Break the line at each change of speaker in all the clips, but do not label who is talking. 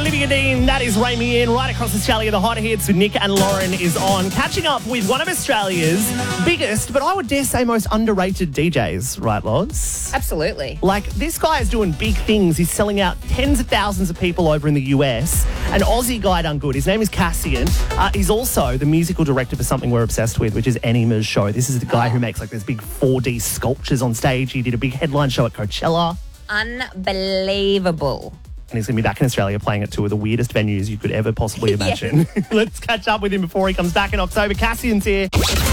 Olivia Dean, that is Ray Me In, right across Australia. The Hot Hits with Nick and Lauren is on, catching up with one of Australia's biggest, but I would dare say most underrated DJs, right, Loz?
Absolutely.
Like, this guy is doing big things. He's selling out tens of thousands of people over in the US. An Aussie guy done good. His name is Cassian. He's also the musical director for something we're obsessed with, which is Enima's show. This is the guy who makes like these big 4D sculptures on stage. He did a big headline show at Coachella.
Unbelievable.
And he's going to be back in Australia playing at two of the weirdest venues you could ever possibly imagine. Let's catch up with him before he comes back in October. Cassian's here.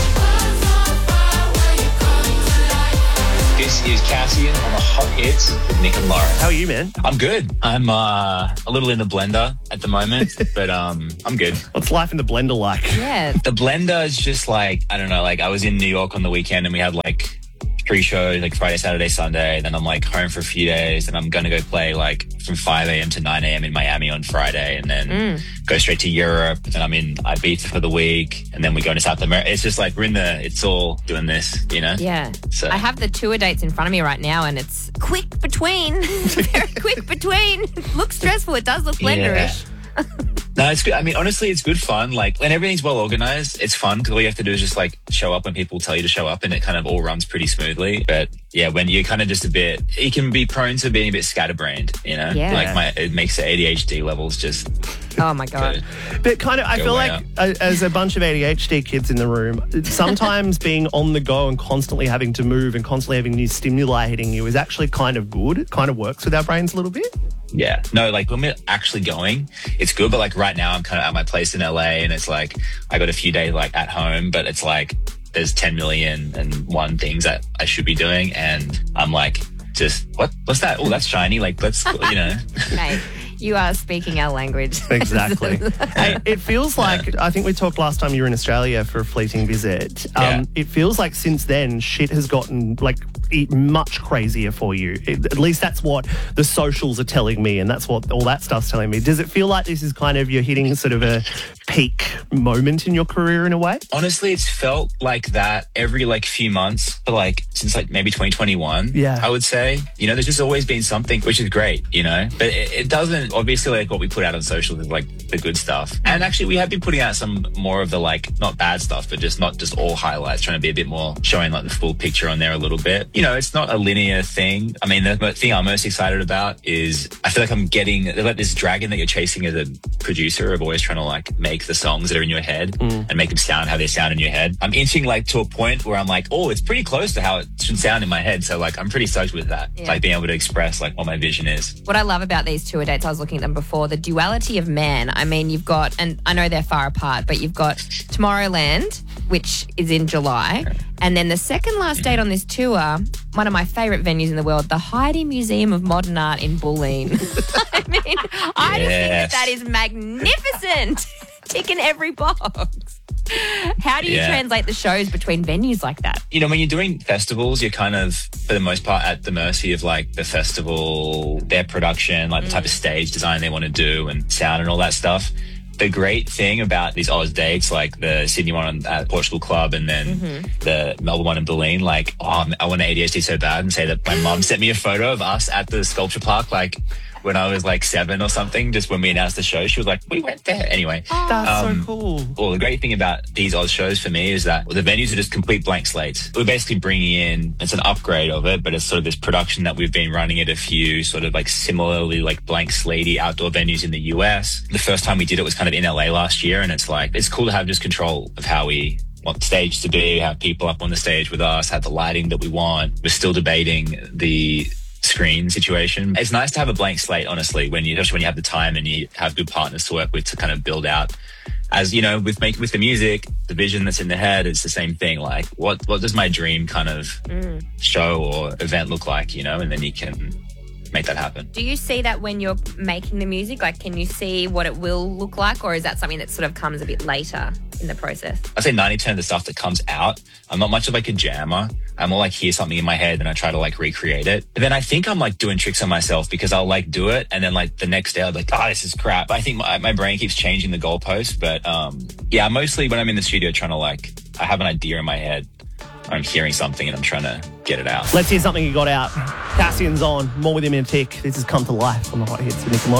This is Cassian on the Hot Hits with Nick and Lauren.
How are you, man?
I'm good. I'm a little in the blender at the moment, but I'm good.
What's life in the blender like?
Yeah.
The blender is just like, I don't know, like I was in New York on the weekend and we had like pre-show, like Friday, Saturday, Sunday. Then I'm like home for a few days and I'm going to go play like from 5 a.m. to 9 a.m. in Miami on Friday and then go straight to Europe. Then I'm in Ibiza for the week and then we go to South America. It's just like it's all doing this, you know?
Yeah.
So
I have the tour dates in front of me right now and it's quick between. Very quick between. Looks stressful. It does look blenderish.
Yeah. No, it's good. I mean, honestly, it's good fun. Like, when everything's well organized, it's fun because all you have to do is just like show up when people tell you to show up and it kind of all runs pretty smoothly. But yeah, when you're kind of just you can be prone to being a bit scatterbrained, you know?
Yeah.
Like it makes the ADHD levels just...
Oh my God.
But kind of, I feel like as a bunch of ADHD kids in the room, sometimes being on the go and constantly having to move and constantly having new stimuli hitting you is actually kind of good. It kind of works with our brains a little bit.
Yeah. No, like when we're actually going, it's good. But like right now I'm kind of at my place in LA and it's like, I got a few days like at home, but it's like, there's 10 million and one things that I should be doing. And I'm like, what's that? Oh, that's shiny. Like, let's, you know.
Mate, you are speaking our language.
Exactly. Hey, it feels like, I think we talked last time you were in Australia for a fleeting visit. It feels like since then, shit has gotten like much crazier for you. At least that's what the socials are telling me and that's what all that stuff's telling me. Does it feel like this is kind of, you're hitting sort of a peak moment in your career in a way?
Honestly, it's felt like that every like few months for like since like maybe 2021.
Yeah.
I would say, you know, there's just always been something, which is great, you know, but it doesn't obviously like what we put out on social is like the good stuff. And actually we have been putting out some more of the like not bad stuff, but just not just all highlights, trying to be a bit more showing like the full picture on there a little bit. You know, it's not a linear thing. I mean, the thing I'm most excited about is I feel like I'm getting like this dragon that you're chasing as a producer of always trying to like make the songs that are in your head and make them sound how they sound in your head. I'm inching like to a point where I'm like, oh, it's pretty close to how it should sound in my head. So like, I'm pretty stoked with that.
Yeah.
Like being able to express like what my vision is.
What I love about these tour dates, I was looking at them before, the duality of man. I mean, you've got, and I know they're far apart, but you've got Tomorrowland, which is in July. And then the second last date on this tour, one of my favourite venues in the world, the Heidi Museum of Modern Art in Bulleen. I mean, I just think that is magnificent. Ticking every box. How do you translate the shows between venues like that?
You know, when you're doing festivals, you're kind of, for the most part, at the mercy of like the festival, their production, like the type of stage design they want to do and sound and all that stuff. The great thing about these Oz dates, like the Sydney one at Portugal Club and then the Melbourne one in Bulleen, like, I want to ADHD so bad and say that my mum sent me a photo of us at the sculpture park, like when I was like 7 or something, just when we announced the show, she was like, we went there. Anyway.
That's so cool.
Well, the great thing about these Oz shows for me is that the venues are just complete blank slates. We're basically bringing in, it's an upgrade of it, but it's sort of this production that we've been running at a few sort of like similarly like blank slatey outdoor venues in the US. The first time we did it was kind of in LA last year. And it's like, it's cool to have just control of how we want the stage to be, have people up on the stage with us, have the lighting that we want. We're still debating the screen situation. It's nice to have a blank slate, honestly, especially when you have the time and you have good partners to work with to kind of build out. As you know, with the music, the vision that's in the head, it's the same thing. Like, what does my dream kind of show or event look like, you know? And then you can make that happen.
Do you see that when you're making the music? Like, can you see what it will look like, or is that something that sort of comes a bit later in the process?
I'd say 90% of the stuff that comes out, I'm not much of like a jammer. I'm more like hear something in my head and I try to like recreate it. But then I think I'm like doing tricks on myself because I'll like do it and then like the next day I'll be like, this is crap. I think my brain keeps changing the goalpost. But yeah, mostly when I'm in the studio trying to like, I have an idea in my head. I'm hearing something and I'm trying to get it out.
Let's hear something you got out. Cassian's on. More with him in a tick. This has come to life on the Hot Hits with Nick and Lauren.